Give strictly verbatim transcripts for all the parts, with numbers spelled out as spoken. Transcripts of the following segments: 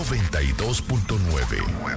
noventa y dos punto nueve.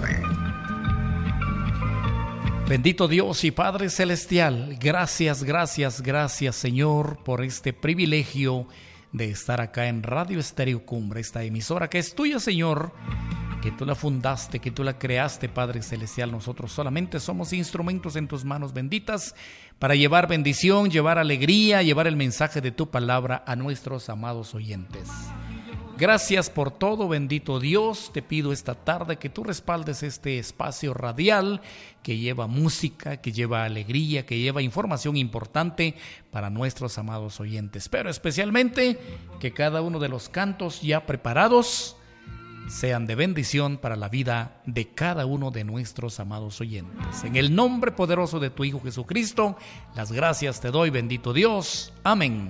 Bendito Dios y Padre Celestial, gracias, gracias, gracias Señor por este privilegio de estar acá en Radio Estéreo Cumbre, esta emisora que es tuya, Señor, que tú la fundaste, que tú la creaste, Padre Celestial. Nosotros solamente somos instrumentos en tus manos benditas para llevar bendición, llevar alegría, llevar el mensaje de tu palabra a nuestros amados oyentes. Gracias por todo, bendito Dios. Te pido esta tarde que tú respaldes este espacio radial que lleva música, que lleva alegría, que lleva información importante para nuestros amados oyentes. Pero especialmente que cada uno de los cantos ya preparados sean de bendición para la vida de cada uno de nuestros amados oyentes. En el nombre poderoso de tu Hijo Jesucristo, las gracias te doy, bendito Dios. Amén.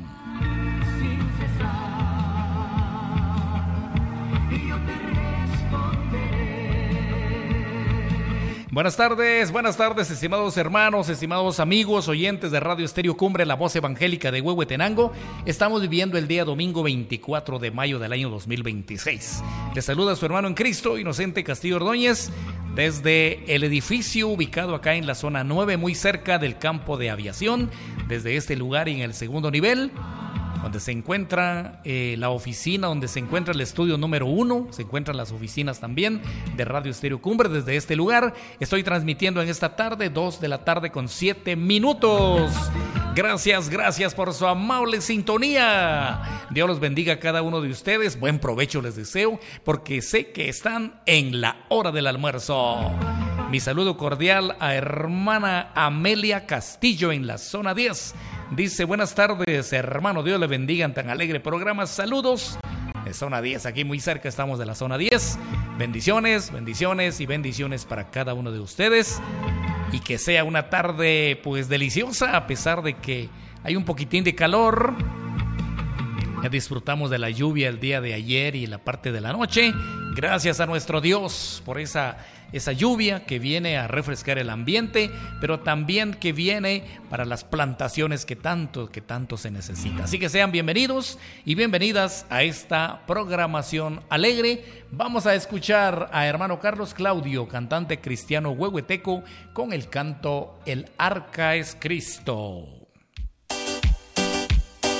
Buenas tardes, buenas tardes, estimados hermanos, estimados amigos, oyentes de Radio Estéreo Cumbre, la voz evangélica de Huehuetenango. Estamos viviendo el día domingo veinticuatro de mayo del año dos mil veintiséis. Les saluda su hermano en Cristo, Inocente Castillo Ordóñez, desde el edificio ubicado acá en la zona nueve, muy cerca del campo de aviación. Desde este lugar y en el segundo nivel, donde se encuentra eh, la oficina, donde se encuentra el estudio número uno, se encuentran las oficinas también de Radio Estéreo Cumbre. Desde este lugar estoy transmitiendo en esta tarde, dos de la tarde con siete minutos. Gracias, gracias por su amable sintonía. Dios los bendiga a cada uno de ustedes. Buen provecho les deseo, porque sé que están en la hora del almuerzo. Mi saludo cordial a hermana Amelia Castillo en la zona diez. Dice, buenas tardes, hermano, Dios le bendiga en tan alegre programa. Saludos de zona diez, aquí muy cerca estamos de la zona diez. Bendiciones, bendiciones y bendiciones para cada uno de ustedes. Y que sea una tarde pues deliciosa, a pesar de que hay un poquitín de calor. Ya disfrutamos de la lluvia el día de ayer y la parte de la noche. Gracias a nuestro Dios por esa, esa lluvia que viene a refrescar el ambiente, pero también que viene para las plantaciones que tanto, que tanto se necesita. Así que sean bienvenidos y bienvenidas a esta programación alegre. Vamos a escuchar a hermano Carlos Claudio, cantante cristiano huehueteco, con el canto El Arca es Cristo.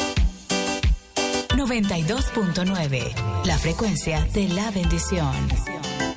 noventa y dos punto nueve, la frecuencia de la bendición.